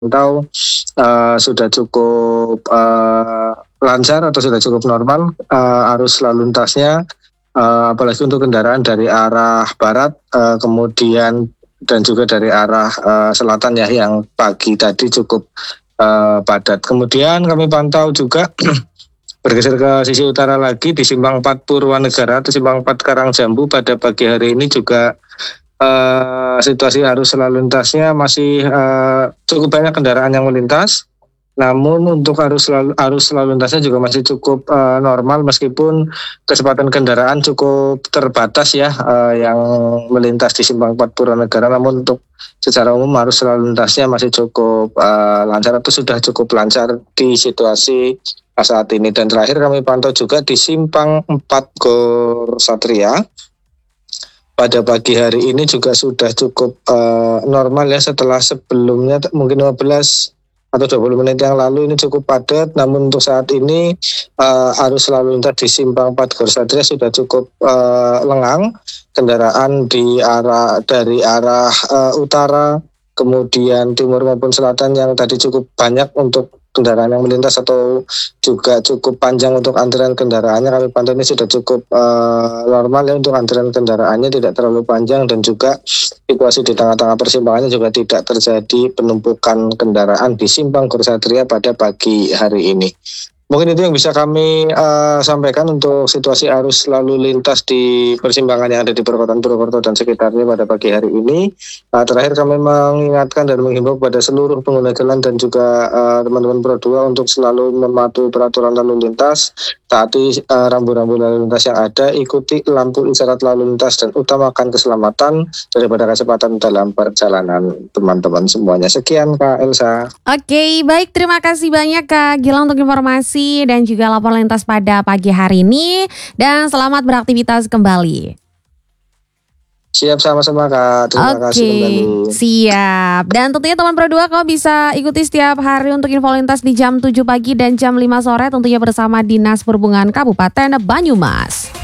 pantau sudah cukup lancar atau sudah cukup normal arus lalu lintasnya, apalagi untuk kendaraan dari arah barat, kemudian dan juga dari arah selatan ya, yang pagi tadi cukup padat. Kemudian kami pantau juga bergeser ke sisi utara lagi di Simpang 4 Purwanegara atau Simpang 4 Karangjambu pada pagi hari ini juga situasi arus lalu lintasnya masih cukup banyak kendaraan yang melintas. Namun untuk arus lalu lintasnya juga masih cukup normal, meskipun kecepatan kendaraan cukup terbatas ya yang melintas di Simpang 4 Purwanegara. Namun untuk secara umum arus lalu lintasnya masih cukup lancar atau sudah cukup lancar di situasi saat ini. Dan terakhir kami pantau juga di Simpang 4 Gor Satria. Pada pagi hari ini juga sudah cukup normal ya, setelah sebelumnya mungkin 15 atau 20 menit yang lalu ini cukup padat. Namun untuk saat ini arus lalu lintas di Simpang 4 Gor Satria sudah cukup lengang. Kendaraan dari arah utara, kemudian timur maupun selatan yang tadi cukup banyak untuk kendaraan yang melintas atau juga cukup panjang untuk antrian kendaraannya, kami pantau ini sudah cukup normal ya untuk antrian kendaraannya, tidak terlalu panjang, dan juga situasi di tengah-tengah persimpangannya juga tidak terjadi penumpukan kendaraan di Simpang Gor Satria pada pagi hari ini. Mungkin itu yang bisa kami sampaikan untuk situasi arus lalu lintas di persimpangan yang ada di perkotaan Purwokerto dan sekitarnya pada pagi hari ini. Terakhir kami mengingatkan dan menghimbau kepada seluruh pengguna jalan dan juga teman-teman Pro 2 untuk selalu mematuhi peraturan lalu lintas, taati rambu-rambu lalu lintas yang ada, ikuti lampu isyarat lalu lintas, dan utamakan keselamatan daripada kecepatan dalam perjalanan teman-teman semuanya. Sekian Kak Elsa. Oke, baik, terima kasih banyak Kak Gilang untuk informasi dan juga laporan lintas pada pagi hari ini, dan selamat beraktivitas kembali. Siap, sama-sama Kak. Terima kasih kembali. Siap. Dan tentunya teman Pro 2 kau bisa ikuti setiap hari untuk info lintas di jam 7 pagi dan jam 5 sore tentunya bersama Dinas Perhubungan Kabupaten Banyumas.